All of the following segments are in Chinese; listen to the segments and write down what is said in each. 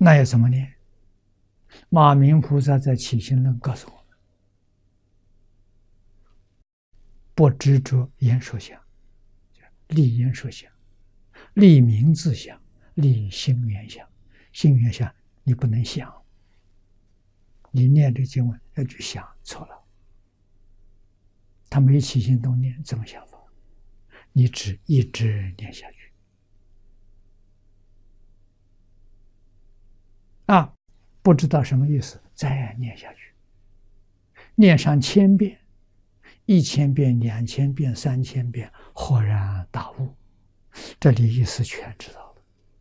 那要怎么念？马明菩萨在起心论告诉我们：不执着言说相，立言说相，立名字相，立心缘相。心缘相你不能想，你念这经文要去想，错了。他没起心动念，怎么想法？你只一直念下去啊，不知道什么意思，再念下去，念上1000遍、1000遍、2000遍、3000遍，豁然大悟，这里意思全知道了。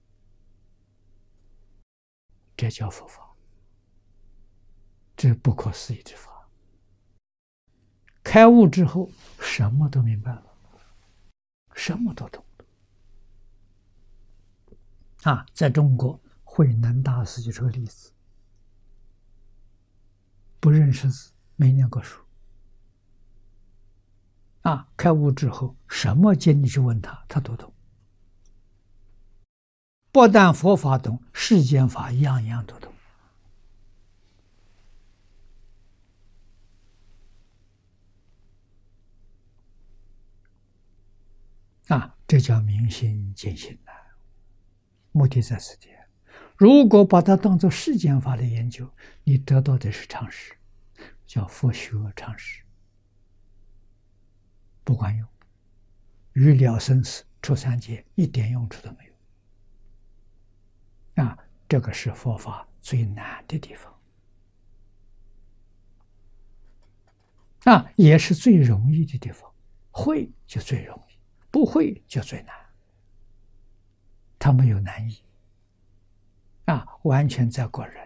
这叫佛法，这不可思议之法。开悟之后，什么都明白了，什么都懂啊！在中国，慧能大师就这个例子，不认识字，没念过书啊，开悟之后，什么经你去问他，他都懂。不但佛法懂，世间法样样都懂。啊，这叫明心见性呐！目的在此地。如果把它当作世间法的研究，你得到的是常识，叫佛学常识，不管用，于了生死出三界一点用处都没有。啊，这个是佛法最难的地方，啊，也是最容易的地方。会就最容易，不会就最难。它没有难易，啊，完全在个人。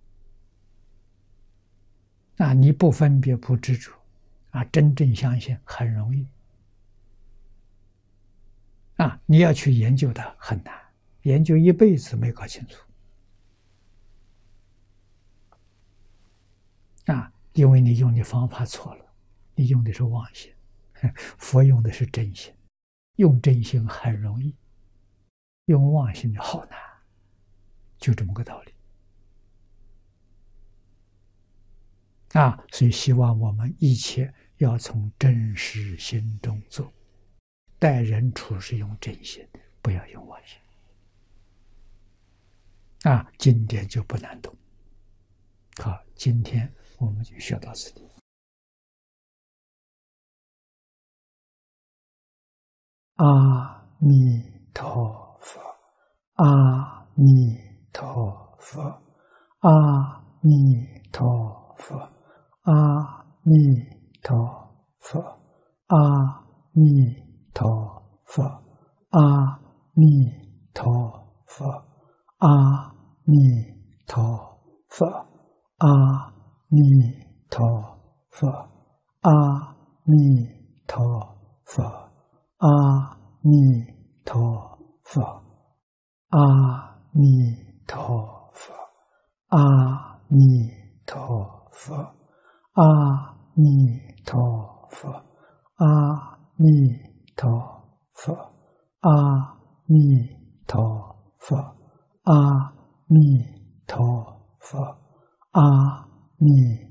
啊，你不分别不执着，啊，真正相信很容易。啊，你要去研究它很难，研究一辈子没搞清楚。啊，因为你用的方法错了，你用的是妄心，佛用的是真心，用真心很容易，用妄心的好难，就这么个道理。啊，所以希望我们一切要从真实心中做，待人处事用真心，不要用妄心。啊，经典就不难懂。好，今天我们就学到此地。阿弥陀佛，阿弥陀佛，阿弥陀佛，阿弥陀佛，阿弥陀佛，阿弥陀佛，阿弥陀佛，阿弥陀佛，阿弥陀佛，阿弥陀佛，阿弥陀佛，阿弥陀佛，阿弥陀佛，阿弥陀佛，阿弥陀佛，阿弥陀佛，阿弥